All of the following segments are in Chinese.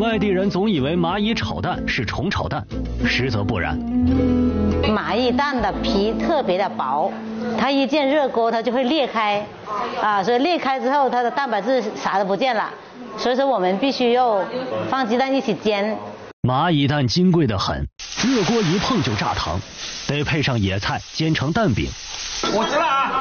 外地人总以为蚂蚁炒蛋是虫炒蛋，实则不然。 蚂蚁蛋的皮特别的薄，它一见热锅它就会裂开，所以裂开之后它的蛋白质啥都不见了，所以说我们必须要放鸡蛋一起煎。 蚂蚁蛋金贵得很，热锅一碰就炸糖，得配上野菜煎成蛋饼。 我知了啊，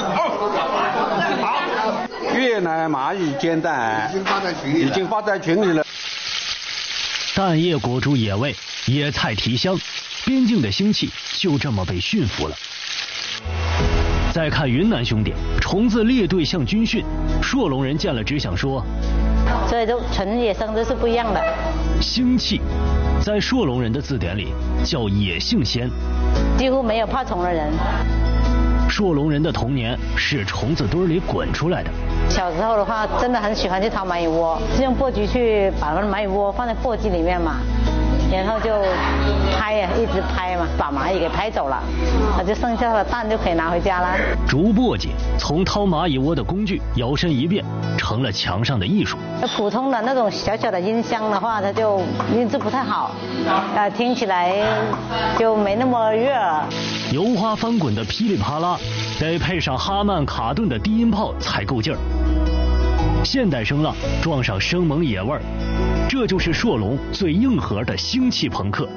好。 越南蚂蚁煎蛋已经发在群里了。 蛋液裹住野味，野菜提香，边境的腥气就这么被驯服了。再看云南兄弟，虫子列队向军训，朔龙人见了只想说， 所以就纯野生都是不一样的。 腥气在朔龙人的字典里叫野性鲜， 几乎没有怕虫的人。 朔龙人的童年是虫子堆里滚出来的。 小时候的话，真的很喜欢去掏蚂蚁窝，是用簸箕去把那蚂蚁窝放在簸箕里面嘛，然后就拍呀，一直拍嘛，把蚂蚁给拍走了，那就剩下的蛋就可以拿回家了。 竹簸箕从掏蚂蚁窝的工具摇身一变，成了墙上的艺术。 普通的那种小小的音箱的话，它就音质不太好，听起来就没那么悦耳。 油花翻滚的噼里啪啦，得配上哈曼卡顿的低音炮才够劲儿。现代声浪撞上生猛野味儿，这就是朔龙最硬核的腥气朋克。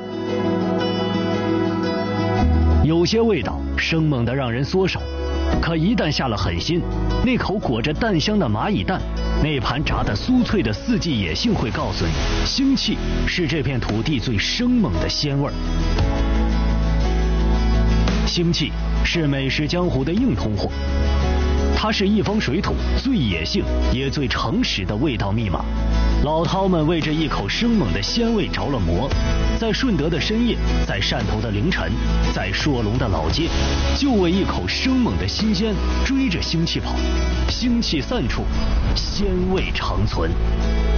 有些味道生猛的让人缩手，可一旦下了狠心，那口裹着蛋香的蚂蚁蛋，那盘炸得酥脆的四季野性会告诉你，腥气是这片土地最生猛的鲜味儿。腥气是美食江湖的硬通货，它是一方水土最野性也最诚实的味道密码。老饕们为这一口生猛的鲜味着了魔，在顺德的深夜，在汕头的凌晨，在朔龙的老街，就为一口生猛的新鲜追着腥气跑。腥气散处，鲜味长存。